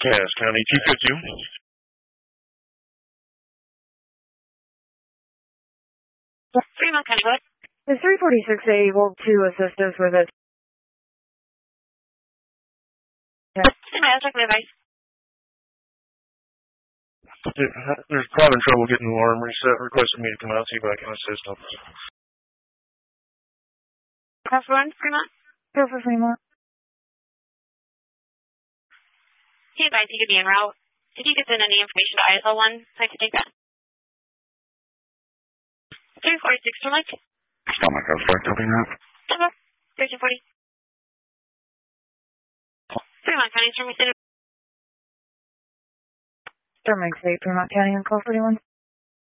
Cass County, 252. Fremont County, what? Is 346 able to assist us with it? I'll check my advice. They're having trouble getting the alarm reset. Requested me to come out, see if I can assist them. Cross one, Fremont? Go for Fremont. He advised he could be en route. If you could send any information to ISL 1, I could take that. 346 for Mike. Stomach, I'll start copying that. 1340. Fremont County, Stormy City. Storming State, Fremont County on call 41.